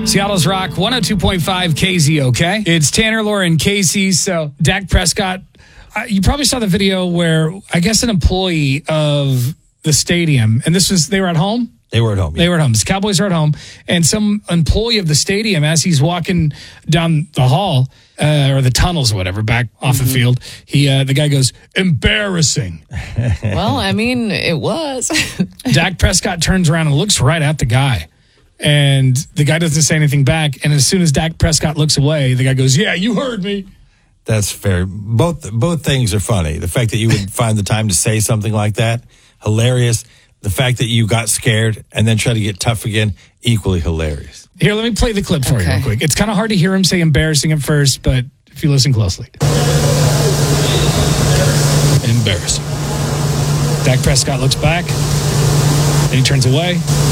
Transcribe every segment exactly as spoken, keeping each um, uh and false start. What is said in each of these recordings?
Seattle's Rock, one oh two point five K Z O K. It's Tanner, Laura, and Casey. So Dak Prescott, uh, you probably saw the video where I guess an employee of the stadium, and this was, they were at home? They were at home. Yeah. They were at home. The Cowboys are at home. And some employee of the stadium, as he's walking down the hall, uh, or the tunnels or whatever, back off mm-hmm. the field, he uh, the guy goes, embarrassing. Well, I mean, it was. Dak Prescott turns around and looks right at the guy. And the guy doesn't say anything back. And as soon as Dak Prescott looks away, the guy goes, yeah, you heard me. That's fair. Both both things are funny. The fact that you would find the time to say something like that, hilarious. The fact that you got scared and then try to get tough again, equally hilarious. Here, let me play the clip for okay. you real quick. It's kind of hard to hear him say embarrassing at first, but if you listen closely. Embarrassing. Dak Prescott looks back, then he turns away.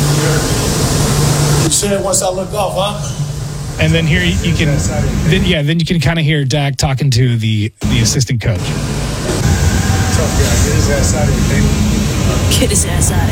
You said once I look off, huh? And then here you, you can, then, yeah, then you can kind of hear Dak talking to the, the assistant coach. Tough guy, get his ass out of here, baby. Get his ass out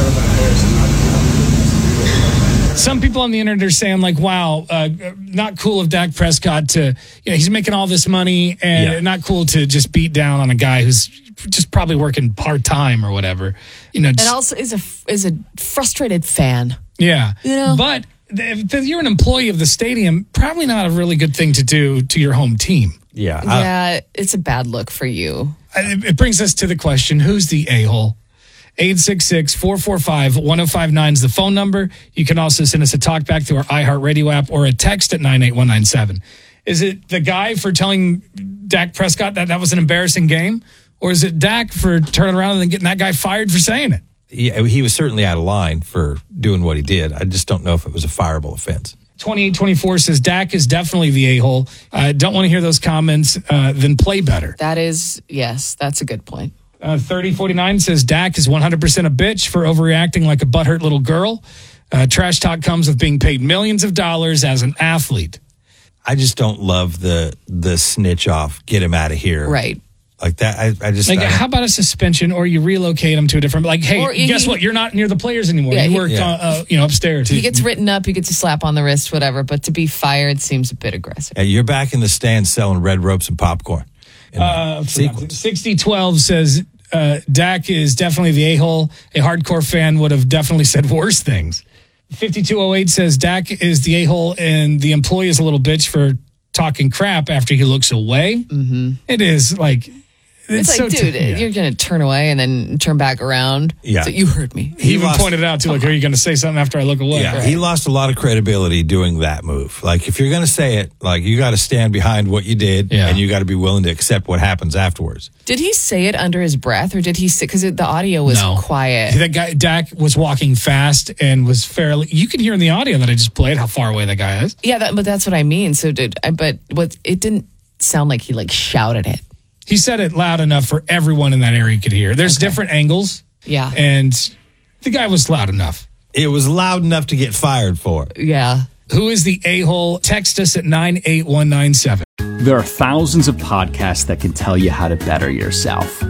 of here. Some people on the internet are saying, like, wow, uh, not cool of Dak Prescott to, you know, he's making all this money and yeah. not cool to just beat down on a guy who's just probably working part-time or whatever. You know, just, and also is a, is a frustrated fan. Yeah. You know? But if you're an employee of the stadium, probably not a really good thing to do to your home team. Yeah. Yeah, it's a bad look for you. It brings us to the question, who's the a-hole? eight six six, four four five, one oh five nine is the phone number. You can also send us a talk back through our iHeartRadio app or a text at nine eight one nine seven. Is it the guy for telling Dak Prescott that that was an embarrassing game? Or is it Dak for turning around and then getting that guy fired for saying it? Yeah, he was certainly out of line for doing what he did. I just don't know if it was a fireable offense. twenty-eight twenty-four says Dak is definitely the a-hole. I don't want to hear those comments. Uh, then play better. That is, yes, that's a good point. Uh, thirty forty-nine says Dak is one hundred percent a bitch for overreacting like a butthurt little girl. Uh, trash talk comes with being paid millions of dollars as an athlete. I just don't love the the snitch off, get him out of here. Right. Like that, I, I just... Like, I, how about a suspension or you relocate him to a different... Like, hey, or guess he, what? You're not near the players anymore. Yeah, you he, work yeah. uh, uh, you know, upstairs. He gets written up, he gets a slap on the wrist, whatever, but to be fired seems a bit aggressive. Yeah, you're back in the stands selling red ropes and popcorn. Uh, sixty twelve says uh, Dak is definitely the a-hole. A hardcore fan would have definitely said worse things. fifty-two oh eight says Dak is the a-hole and the employee is a little bitch for talking crap after he looks away. Mm-hmm. It is like... It's, it's like, so dude, t- yeah. you're going to turn away and then turn back around. Yeah. So you heard me. He, he even lost, pointed out, too, like, are you going to say something after I look away? Yeah, right. He lost a lot of credibility doing that move. Like, if you're going to say it, like, you got to stand behind what you did, yeah. and you got to be willing to accept what happens afterwards. Did he say it under his breath, or did he say, because the audio was no. quiet? That guy, Dak, was walking fast and was fairly, you can hear in the audio that I just played how far away that guy is. Yeah, that, but that's what I mean. So, did, but what it didn't sound like he, like, shouted it. He said it loud enough for everyone in that area could hear. There's okay. different angles. Yeah. And the guy was loud enough. It was loud enough to get fired for. Yeah. Who is the a-hole? Text us at nine eight one nine seven. There are thousands of podcasts that can tell you how to better yourself.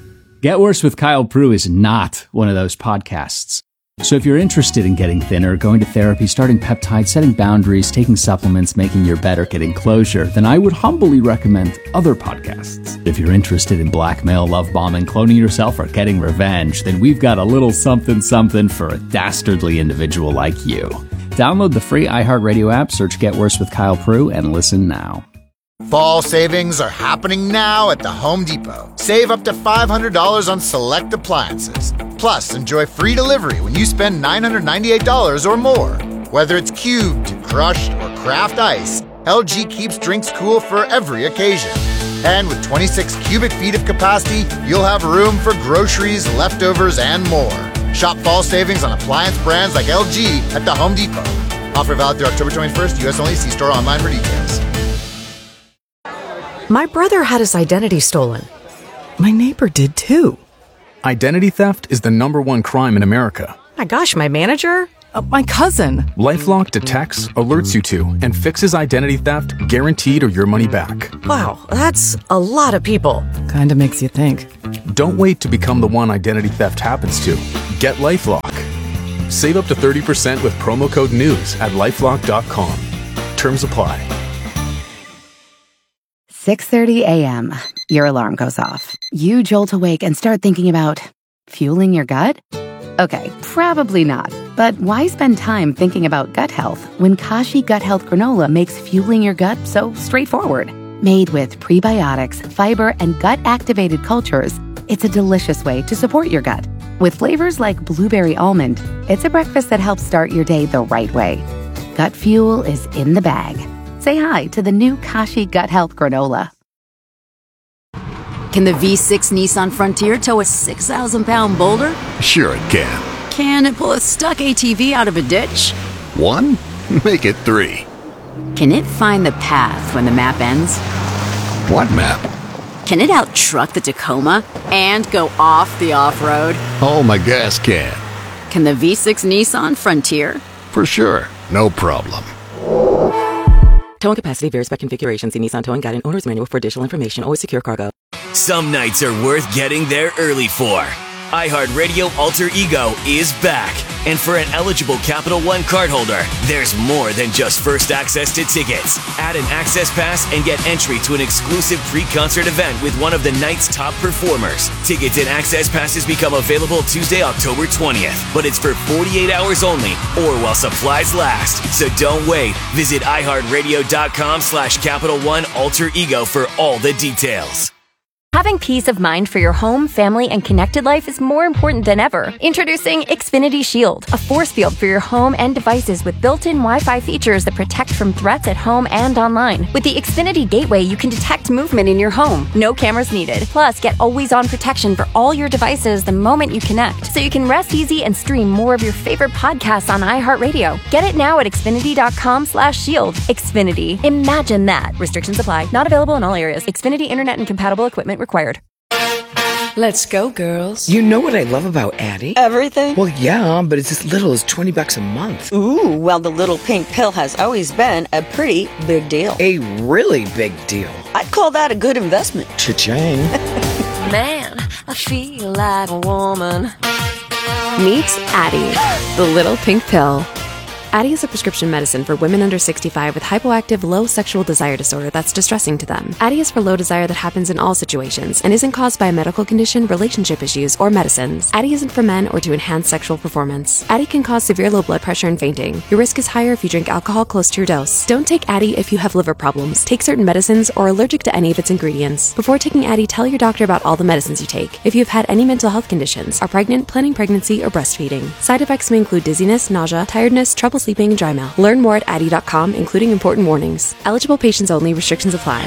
Get Worse with Kyle Prue is not one of those podcasts. So if you're interested in getting thinner, going to therapy, starting peptides, setting boundaries, taking supplements, making your bed, or getting closure, then I would humbly recommend other podcasts. If you're interested in blackmail, love bombing, cloning yourself, or getting revenge, then we've got a little something something for a dastardly individual like you. Download the free iHeartRadio app, search Get Worse with Kyle Prue, and listen now. Fall savings are happening now at the Home Depot. Save up to five hundred dollars on select appliances. Plus, enjoy free delivery when you spend nine hundred ninety-eight dollars or more. Whether it's cubed, crushed, or craft ice, L G keeps drinks cool for every occasion. And with twenty-six cubic feet of capacity, you'll have room for groceries, leftovers, and more. Shop fall savings on appliance brands like L G at the Home Depot. Offer valid through October twenty-first, U S only. See store online for details. My brother had his identity stolen. My neighbor did too. Identity theft is the number one crime in America. My gosh, my manager? Uh, my cousin. LifeLock detects, alerts you to, and fixes identity theft guaranteed or your money back. Wow, that's a lot of people. Kinda makes you think. Don't wait to become the one identity theft happens to. Get LifeLock. Save up to thirty percent with promo code NEWS at LifeLock dot com. Terms apply. six thirty a.m. Your alarm goes off. You jolt awake and start thinking about fueling your gut? Okay, probably not. But why spend time thinking about gut health when Kashi Gut Health Granola makes fueling your gut so straightforward? Made with prebiotics, fiber, and gut-activated cultures, it's a delicious way to support your gut. With flavors like blueberry almond, it's a breakfast that helps start your day the right way. Gut fuel is in the bag. Say hi to the new Kashi Gut Health Granola. Can the V six Nissan Frontier tow a six thousand pound boulder? Sure it can. Can it pull a stuck A T V out of a ditch? One? Make it three. Can it find the path when the map ends? What map? Can it out-truck the Tacoma and go off the off-road? Oh, my gas can. Can the V six Nissan Frontier? For sure. No problem. Towing capacity varies by configuration. See Nissan Towing Guide and Owner's Manual for additional information. Always secure cargo. Some nights are worth getting there early for. iHeartRadio Alter Ego is back. And for an eligible Capital One cardholder, there's more than just first access to tickets. Add an access pass and get entry to an exclusive pre-concert event with one of the night's top performers. Tickets and access passes become available Tuesday, October twentieth. But it's for forty-eight hours only or while supplies last. So don't wait. Visit iHeartRadio.com slash Capital One Alter Ego for all the details. Having peace of mind for your home, family, and connected life is more important than ever. Introducing Xfinity Shield, a force field for your home and devices with built-in Wi-Fi features that protect from threats at home and online. With the Xfinity Gateway, you can detect movement in your home. No cameras needed. Plus, get always-on protection for all your devices the moment you connect, so you can rest easy and stream more of your favorite podcasts on iHeartRadio. Get it now at Xfinity.com slash shield. Xfinity. Imagine that. Restrictions apply. Not available in all areas. Xfinity Internet and compatible equipment required. Let's go, girls. You know what I love about Addie? Everything? Well, yeah, but it's as little as twenty bucks a month. Ooh, well, the little pink pill has always been a pretty big deal. A really big deal. I'd call that a good investment. Cha-ching. Man, I feel like a woman. Meet Addie, the little pink pill. Addie is a prescription medicine for women under sixty-five with hypoactive low sexual desire disorder that's distressing to them. Addie is for low desire that happens in all situations and isn't caused by a medical condition, relationship issues, or medicines. Addie isn't for men or to enhance sexual performance. Addie can cause severe low blood pressure and fainting. Your risk is higher if you drink alcohol close to your dose. Don't take Addie if you have liver problems, take certain medicines, or are allergic to any of its ingredients. Before taking Addie, tell your doctor about all the medicines you take. If you have had any mental health conditions, are pregnant, planning pregnancy, or breastfeeding. Side effects may include dizziness, nausea, tiredness, trouble sleeping, and dry mouth. Learn more at Addie dot com, including important warnings. Eligible patients only. Restrictions apply.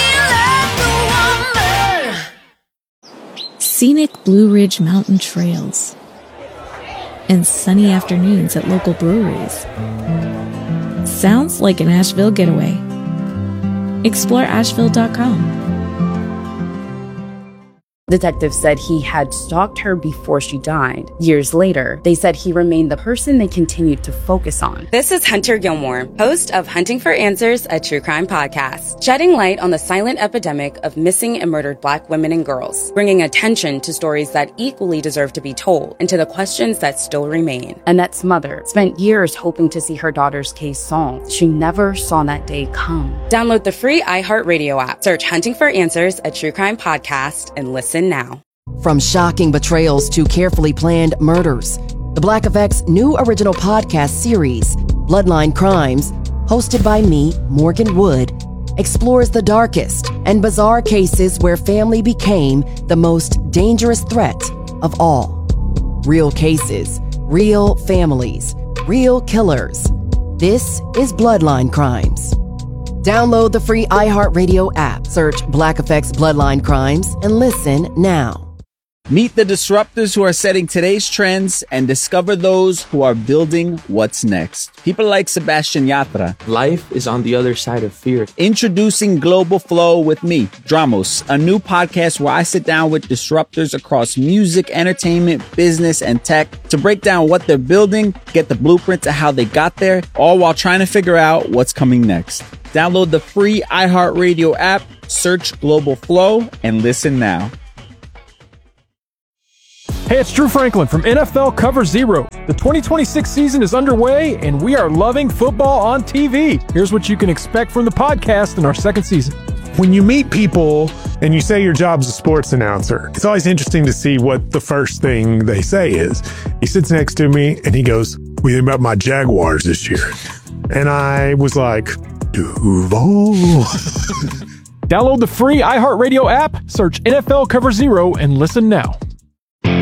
Scenic Blue Ridge Mountain trails and sunny afternoons at local breweries. Sounds like an Asheville getaway. Explore Asheville dot com. Detectives said he had stalked her before she died. Years later, they said he remained the person they continued to focus on. This is Hunter Gilmore, host of Hunting for Answers, a true crime podcast, shedding light on the silent epidemic of missing and murdered Black women and girls, bringing attention to stories that equally deserve to be told and to the questions that still remain. Annette's mother spent years hoping to see her daughter's case solved. She never saw that day come. Download the free iHeartRadio app, search Hunting for Answers, a true crime podcast, and listen now. From shocking betrayals to carefully planned murders, the Black Effect's new original podcast series, Bloodline Crimes, hosted by me, Morgan Wood, explores the darkest and bizarre cases where family became the most dangerous threat of all. Real cases, real families, real killers. This is Bloodline Crimes. Download the free iHeartRadio app, search Black Effect's Bloodline Crimes, and listen now. Meet the disruptors who are setting today's trends and discover those who are building what's next. People like Sebastian Yatra. Life is on the other side of fear. Introducing Global Flow with me, Dramos, a new podcast where I sit down with disruptors across music, entertainment, business, and tech to break down what they're building, get the blueprints of how they got there, all while trying to figure out what's coming next. Download the free iHeartRadio app, search Global Flow, and listen now. Hey, it's Drew Franklin from N F L Cover Zero. The twenty twenty-six season is underway, and we are loving football on T V. Here's what you can expect from the podcast in our second season. When you meet people and you say your job's a sports announcer, it's always interesting to see what the first thing they say is. He sits next to me and he goes, "What do you think about my Jaguars this year?" And I was like, Duval. Download the free iHeartRadio app, search N F L Cover Zero, and listen now.